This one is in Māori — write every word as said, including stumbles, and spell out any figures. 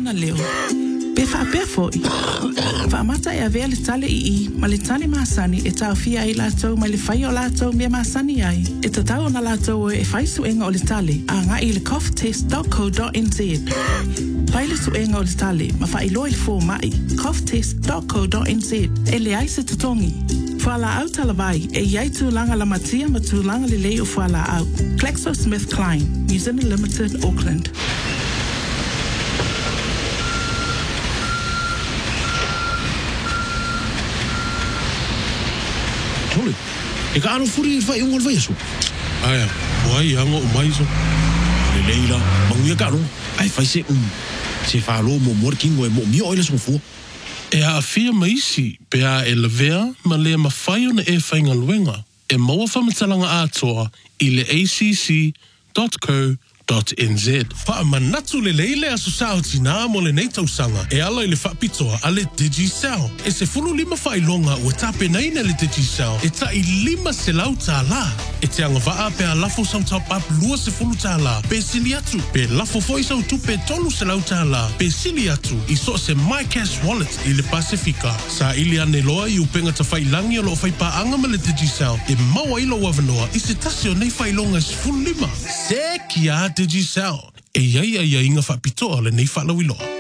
ona leo. Pe wha pia foi. Wha amata e avea le tale i i, ma le tale maasani e tau fia ai lātou ma le whai o lātou mea maasani ai. E ta tau na lātou e whai suenga o le tale a ngā i le cough test dot co dot n z. Whai le suenga o le tale ma whai loa le fō mai cough test dot co dot n z e le ai se tutongi. Whala au talawai e iai tūlanga la matia ma tūlanga le lei o whala au. GlaxoSmithKline, New Zealand Limited, Auckland. Tole, e ka ano furi i whai ungo le vai aso? Aia, wai ango o maiso. Le leila, manguia ka ano, ai whai se um. Se whaalo mo mor kingo e mo mio oile so fua. E a fia maisi, pe a e levea, ma lea mawhai ona e whainga luenga. E maua whamatalanga atoa i le a c c dot co dot n z. Wha manatu le leile aso sao tina mo le nei tausanga. E ala i le whapitoa a le Digicel. E se fulu lima whailonga ua tape naina le Digicel. E ta i lima se lau tā la. E te anga waa pe a lafo sau tau pap lua se fulu tā la. Pe sili atu. Pe lafo foi sau tu pe tolu se lau tā la. Pe sili atu. I so se MyCash Wallet i le Pasifika. Sa ili ane loa i upenga ta whailangi o lo whaipa anga ma le Digicel. E maua ilo wavanoa i se tasi o nei whailonga se fulu lima. Se kia Digicel. E iai ai inga whapitoa le nei whalauiloa.